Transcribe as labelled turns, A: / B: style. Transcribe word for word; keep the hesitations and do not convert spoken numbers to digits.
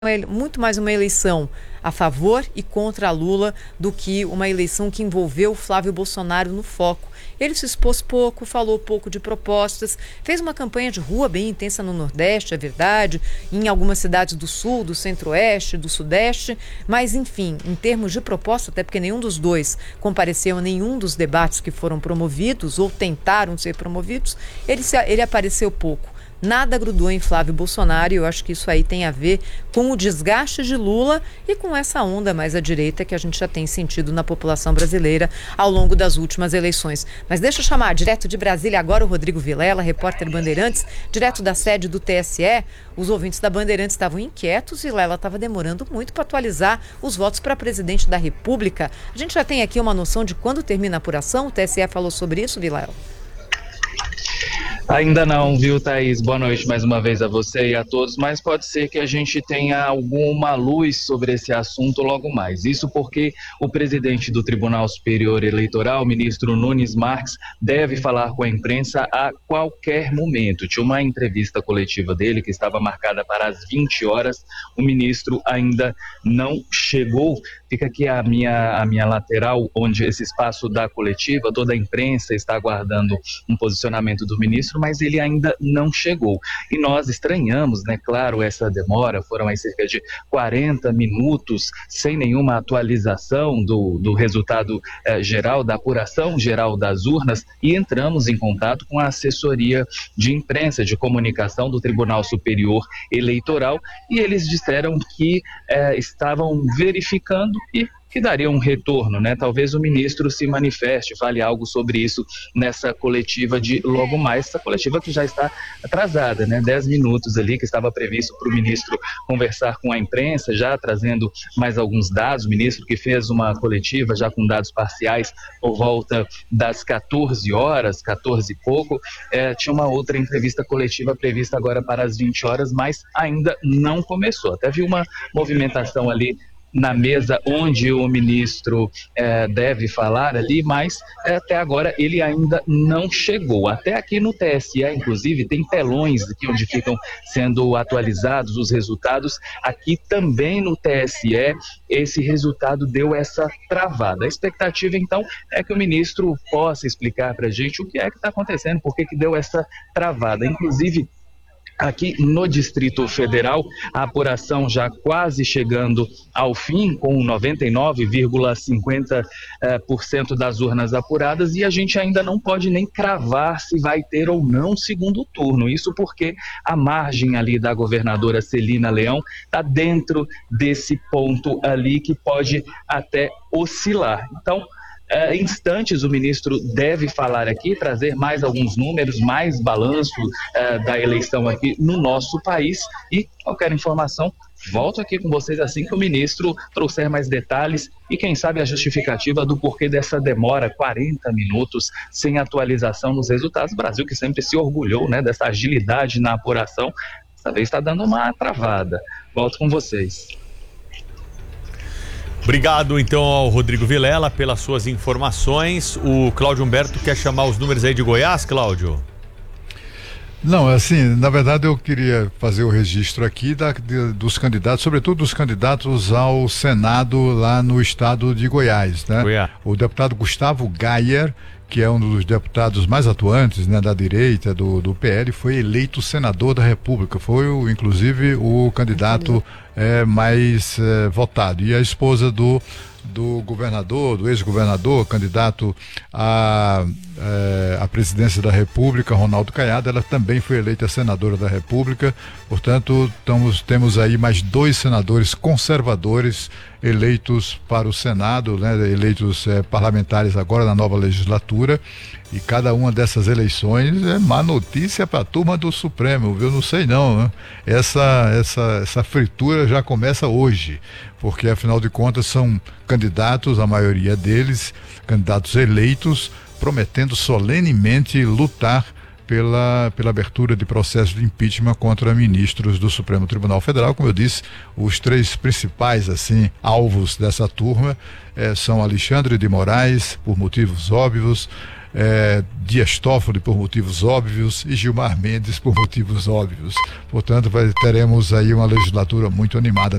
A: muito mais uma eleição a favor e contra Lula do que uma eleição que envolveu Flávio Bolsonaro no foco. Ele se expôs pouco, falou pouco de propostas, fez uma campanha de rua bem intensa no Nordeste, é verdade, em algumas cidades do Sul, do Centro-Oeste, do Sudeste, mas enfim, em termos de proposta, até porque nenhum dos dois compareceu a nenhum dos debates que foram promovidos ou tentaram ser promovidos, ele, se, ele apareceu pouco. Nada grudou em Flávio Bolsonaro e eu acho que isso aí tem a ver com o desgaste de Lula e com essa onda mais à direita que a gente já tem sentido na população brasileira ao longo das últimas eleições. Mas deixa eu chamar direto de Brasília agora o Rodrigo Vilela, repórter Bandeirantes, direto da sede do T S E. Os ouvintes da Bandeirantes estavam inquietos e Vilela estava demorando muito para atualizar os votos para presidente da República. A gente já tem aqui uma noção de quando termina a apuração? O T S E falou sobre isso, Vilela?
B: Ainda não, viu, Thaís? Boa noite mais uma vez a você e a todos, mas pode ser que a gente tenha alguma luz sobre esse assunto logo mais. Isso porque o presidente do Tribunal Superior Eleitoral, ministro Nunes Marques, deve falar com a imprensa a qualquer momento. Tinha uma entrevista coletiva dele que estava marcada para as vinte horas, o ministro ainda não chegou. Fica aqui a minha, a minha lateral, onde esse espaço da coletiva, toda a imprensa está aguardando um posicionamento do ministro, mas ele ainda não chegou. E nós estranhamos, né, claro, essa demora, foram aí cerca de quarenta minutos sem nenhuma atualização do, do resultado eh, geral, da apuração geral das urnas, e entramos em contato com a assessoria de imprensa, de comunicação do Tribunal Superior Eleitoral, e eles disseram que eh, estavam verificando e que daria um retorno, né? Talvez o ministro se manifeste, fale algo sobre isso nessa coletiva de logo mais, essa coletiva que já está atrasada, né? Dez minutos ali que estava previsto para o ministro conversar com a imprensa, já trazendo mais alguns dados, o ministro que fez uma coletiva já com dados parciais por volta das quatorze horas, quatorze e pouco, é, tinha uma outra entrevista coletiva prevista agora para as vinte horas, mas ainda não começou. Até vi uma movimentação ali na mesa onde o ministro eh, deve falar ali, mas eh, até agora ele ainda não chegou. Até aqui no T S E, inclusive, tem telões aqui onde ficam sendo atualizados os resultados. Aqui também no T S E, esse resultado deu essa travada. A expectativa, então, é que o ministro possa explicar para a gente o que é que está acontecendo, por que que deu essa travada. Inclusive, aqui no Distrito Federal, a apuração já quase chegando ao fim, com noventa e nove vírgula cinquenta por cento das urnas apuradas, e a gente ainda não pode nem cravar se vai ter ou não segundo turno. Isso porque a margem ali da governadora Celina Leão está dentro desse ponto ali que pode até oscilar. Então, Uh, instantes o ministro deve falar aqui, trazer mais alguns números, mais balanço uh, da eleição aqui no nosso país, e qualquer informação, volto aqui com vocês assim que o ministro trouxer mais detalhes e quem sabe a justificativa do porquê dessa demora, quarenta minutos sem atualização nos resultados. O Brasil que sempre se orgulhou, né, dessa agilidade na apuração, dessa vez está dando uma travada. Volto com vocês.
C: Obrigado, então, ao Rodrigo Vilela pelas suas informações. O Cláudio Humberto quer chamar os números aí de Goiás, Cláudio?
D: Não, assim, na verdade eu queria fazer o registro aqui da, de, dos candidatos, sobretudo dos candidatos ao Senado lá no estado de Goiás, né? Goiás. O deputado Gustavo Gayer, que é um dos deputados mais atuantes, né, da direita do, do P L, foi eleito senador da República, foi o, inclusive o candidato é, mais é, votado. E a esposa do, do governador, do ex-governador, candidato a, é, a presidência da República, Ronaldo Caiado, ela também foi eleita senadora da República. Portanto, estamos, temos aí mais dois senadores conservadores eleitos para o Senado, né, eleitos é, parlamentares agora na nova legislatura, e cada uma dessas eleições é má notícia para a turma do Supremo, viu? Não sei não, né? Essa, essa, essa fritura já começa hoje, porque afinal de contas são candidatos, a maioria deles, candidatos eleitos, prometendo solenemente lutar Pela, pela abertura de processo de impeachment contra ministros do Supremo Tribunal Federal. Como eu disse, os três principais assim alvos dessa turma eh, são Alexandre de Moraes, por motivos óbvios, é, Dias Toffoli por motivos óbvios e Gilmar Mendes por motivos óbvios. Portanto, vai, teremos aí uma legislatura muito animada.